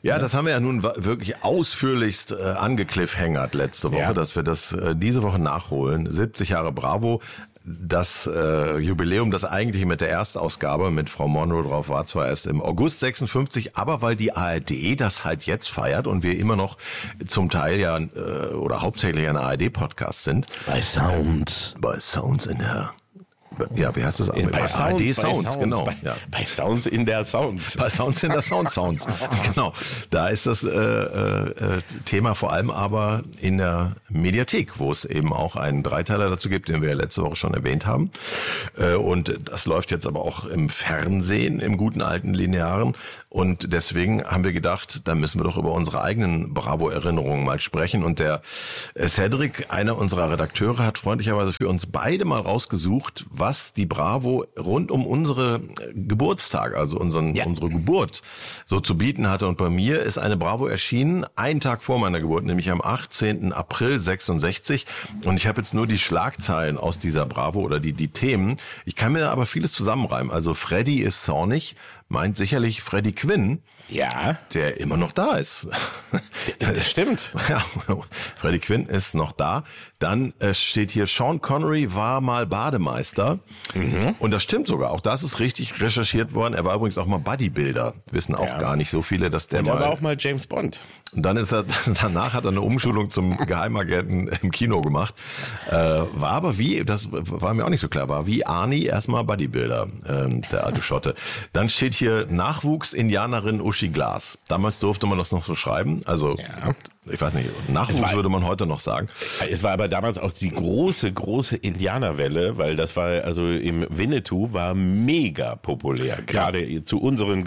Ja, das haben wir ja nun wirklich ausführlichst angecliffhangert letzte Woche, dass wir das diese Woche nachholen. 70 Jahre Bravo. Das Jubiläum, das eigentliche mit der Erstausgabe mit Frau Monroe drauf war zwar erst im August 56, aber weil die ARD das halt jetzt feiert und wir immer noch zum Teil ja oder hauptsächlich ein ARD-Podcast sind. Bei Sounds in der... Ja, wie heißt das? Bei Sounds, genau. Bei Sounds in der Sounds. Bei Sounds in der Sounds. Genau. Da ist das Thema vor allem aber in der Mediathek, wo es eben auch einen Dreiteiler dazu gibt, den wir letzte Woche schon erwähnt haben. Und das läuft jetzt aber auch im Fernsehen, im guten alten Linearen. Und deswegen haben wir gedacht, da müssen wir doch über unsere eigenen Bravo-Erinnerungen mal sprechen. Und der Cedric, einer unserer Redakteure, hat freundlicherweise für uns beide mal rausgesucht, was die Bravo rund um unsere Geburtstag, also unsere Geburt, so zu bieten hatte. Und bei mir ist eine Bravo erschienen, einen Tag vor meiner Geburt, nämlich am 18. April 66. Und ich habe jetzt nur die Schlagzeilen aus dieser Bravo oder die Themen. Ich kann mir aber vieles zusammenreimen. Also Freddy ist zornig, meint sicherlich Freddie Quinn, der immer noch da ist. Das stimmt. Ja, Freddie Quinn ist noch da. Dann steht hier, Sean Connery war mal Bademeister. Und das stimmt sogar. Auch das ist richtig recherchiert worden. Er war übrigens auch mal Bodybuilder. Wissen auch gar nicht so viele, dass der mal... Er war auch mal James Bond. Und dann danach hat er eine Umschulung zum Geheimagenten im Kino gemacht. War aber das war mir auch nicht so klar, war wie Arnie erstmal Bodybuilder, der alte Schotte. Dann steht hier Nachwuchs-Indianerin Uschi Glas. Damals durfte man das noch so schreiben. Also, ich weiß nicht, Nachwuchs würde man heute noch sagen. Es war aber damals auch die große Indianerwelle, weil das war, also im Winnetou war mega populär. Gerade zu unseren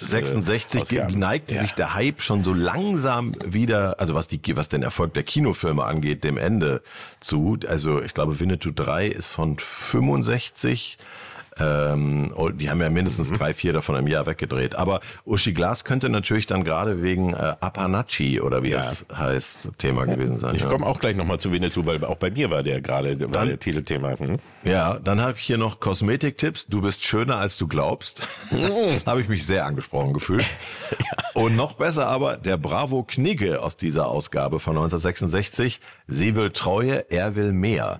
66 neigte sich der Hype schon so langsam wieder, also was den Erfolg der Kinofilme angeht, dem Ende zu. Also ich glaube Winnetou 3 ist von 65. Die haben ja mindestens 3-4 davon im Jahr weggedreht. Aber Uschi Glas könnte natürlich dann gerade wegen Apanachi oder wie das heißt, Thema gewesen sein. Ich komme auch gleich nochmal zu Winnetou, weil auch bei mir war der Titelthema. Ja, dann habe ich hier noch Kosmetiktipps. Du bist schöner, als du glaubst. Habe ich mich sehr angesprochen gefühlt. Und noch besser aber der Bravo Knigge aus dieser Ausgabe von 1966. Sie will Treue, er will mehr.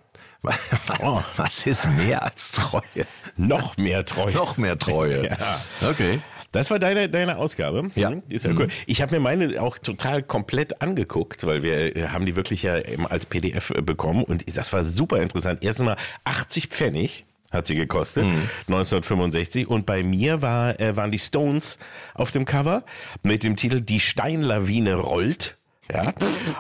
Was ist mehr als Treue? Noch mehr Treue. Noch mehr Treue. Ja. Okay. Das war deine Ausgabe. Ja. Ist ja cool. Ich habe mir meine auch total komplett angeguckt, weil wir haben die wirklich ja als PDF bekommen und das war super interessant. Erstens mal 80 Pfennig hat sie gekostet, 1965. Und bei mir waren die Stones auf dem Cover mit dem Titel Die Steinlawine rollt. Ja.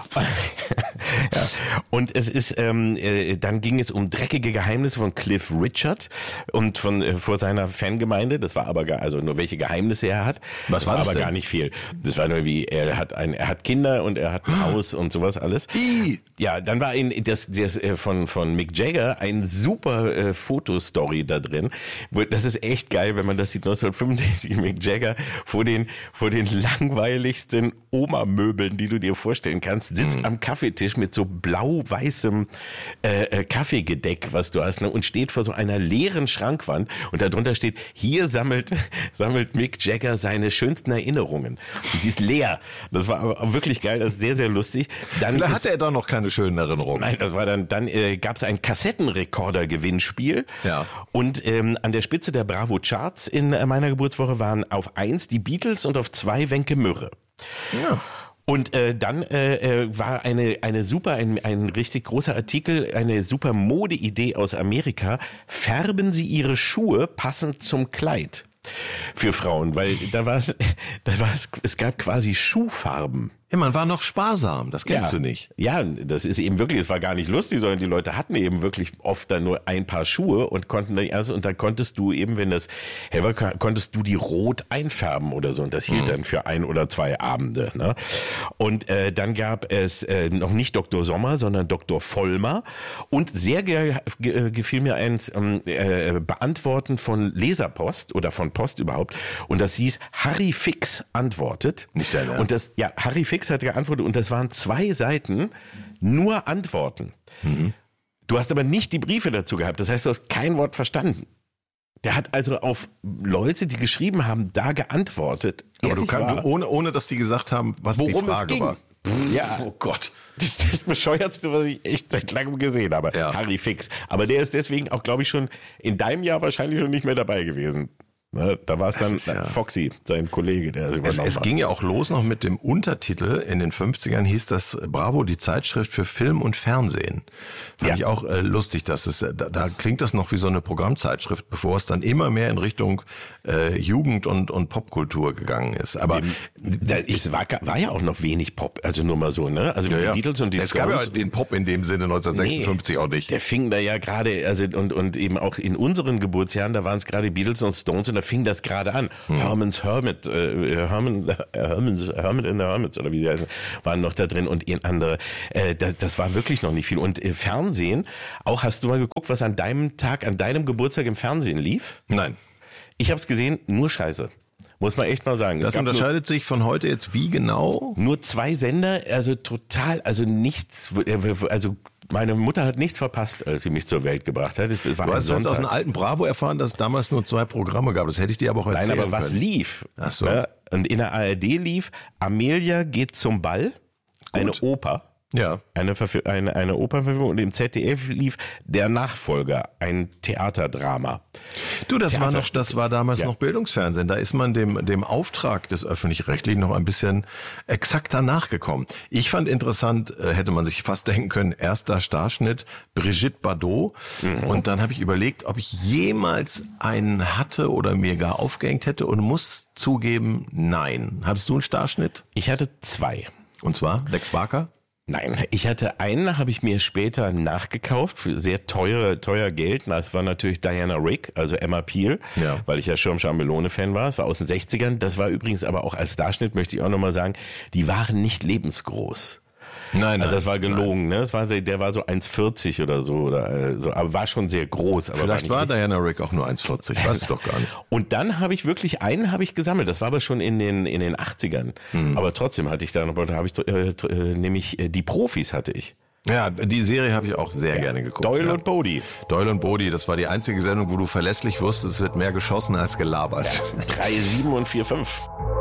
Und es ist, dann ging es um dreckige Geheimnisse von Cliff Richard und vor seiner Fangemeinde. Das war aber also nur welche Geheimnisse er hat. Was war das aber denn? Gar nicht viel. Das war nur wie, er hat Kinder und er hat ein Haus und sowas alles. Ja, dann war das von Mick Jagger ein super Fotostory da drin. Das ist echt geil, wenn man das sieht. 1965 Mick Jagger vor den langweiligsten Oma-Möbeln, die du dir vorstellen kannst, sitzt am Kaffeetisch mit so blau-weißem Kaffeegedeck, was du hast, ne, und steht vor so einer leeren Schrankwand und darunter steht, hier sammelt Mick Jagger seine schönsten Erinnerungen. Und die ist leer. Das war aber wirklich geil, das ist sehr, sehr lustig. Dann hatte er doch noch keine schönen Erinnerungen. Nein, das war dann gab es ein Kassettenrekorder-Gewinnspiel. Ja. Und an der Spitze der Bravo Charts in meiner Geburtswoche waren auf 1 die Beatles und auf 2 Wenke Mürre. Ja. Und dann war ein richtig großer Artikel, eine super Modeidee aus Amerika. Färben Sie Ihre Schuhe passend zum Kleid für Frauen, weil es gab quasi Schuhfarben. Ja, man war noch sparsam, das kennst du nicht. Ja, das ist eben wirklich, es war gar nicht lustig, sondern die Leute hatten eben wirklich oft dann nur ein paar Schuhe und konnten dann und dann konntest du eben, wenn das hell war, konntest du die rot einfärben oder so und das hielt dann für 1 oder 2 Abende. Ne? Und dann gab es noch nicht Dr. Sommer, sondern Dr. Vollmer und sehr gefiel mir eins Beantworten von Leserpost oder von Post überhaupt und das hieß Harry Fix antwortet. Nicht dein Ernst? Und Harry Fix hat geantwortet und das waren 2 Seiten nur Antworten. Du hast aber nicht die Briefe dazu gehabt, das heißt, du hast kein Wort verstanden. Der hat also auf Leute, die geschrieben haben, da geantwortet. Aber du kannst, ohne dass die gesagt haben, was die Frage war. Ja. Oh Gott. Das ist das Bescheuertste, was ich echt seit langem gesehen habe. Ja. Harry Fix. Aber der ist deswegen auch, glaube ich, schon in deinem Jahr wahrscheinlich schon nicht mehr dabei gewesen. Da war es dann Foxy, sein Kollege, der es ging ja auch los noch mit dem Untertitel. In den 50ern hieß das Bravo, die Zeitschrift für Film und Fernsehen. Fand ich auch lustig, dass es da klingt das noch wie so eine Programmzeitschrift, bevor es dann immer mehr in Richtung Jugend und Popkultur gegangen ist. Aber es war ja auch noch wenig Pop, also nur mal so, ne? Also die Beatles und die Stones. Es gab ja den Pop in dem Sinne 1956 auch nicht. Der fing da ja gerade, also und eben auch in unseren Geburtsjahren, da waren es gerade Beatles und Stones und da fing das gerade an. Herman's Hermit, Herman in the Hermits oder wie die heißen, waren noch da drin und andere. Das war wirklich noch nicht viel. Und Fernsehen, auch hast du mal geguckt, was an deinem Tag, an deinem Geburtstag im Fernsehen lief? Nein. Ich habe es gesehen, nur Scheiße. Muss man echt mal sagen. Das unterscheidet sich von heute jetzt wie genau? Nur 2 Sender, also total, also nichts, also meine Mutter hat nichts verpasst, als sie mich zur Welt gebracht hat. Du hast jetzt aus einem alten Bravo erfahren, dass es damals nur 2 Programme gab. Das hätte ich dir aber auch erzählen können. Nein, aber was lief? Ach so. Und in der ARD lief Amelia geht zum Ball, eine Oper. Ja. Eine Opernverfilmung und im ZDF lief Der Nachfolger, ein Theaterdrama. Du, das war damals noch Bildungsfernsehen. Da ist man dem Auftrag des Öffentlich-Rechtlichen noch ein bisschen exakter nachgekommen. Ich fand interessant, hätte man sich fast denken können, erster Starschnitt, Brigitte Bardot. Und dann habe ich überlegt, ob ich jemals einen hatte oder mir gar aufgehängt hätte und muss zugeben, nein. Hattest du einen Starschnitt? Ich hatte 2. Und zwar Lex Barker? Nein, ich hatte einen, habe ich mir später nachgekauft, für sehr teuer Geld. Das war natürlich Diana Rigg, also Emma Peel, weil ich ja Schirmschar-Melone-Fan war. Das war aus den 60ern. Das war übrigens aber auch als Starschnitt, möchte ich auch nochmal sagen, die waren nicht lebensgroß. Nein, also das war gelogen, ne? Der war so 1,40 oder so, aber war schon sehr groß. Aber vielleicht war Diana Rigg auch nur 1,40, weißt du doch gar nicht. Und dann habe ich wirklich einen gesammelt, das war aber schon in den 80ern. Aber trotzdem hatte ich da noch, nämlich die Profis hatte ich. Ja, die Serie habe ich auch sehr gerne geguckt. Doyle und Bodie. Doyle und Bodie, das war die einzige Sendung, wo du verlässlich wusstest, es wird mehr geschossen als gelabert. 3, 7 und 4, 5.